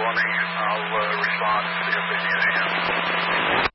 I'll respond and see if they need a hand.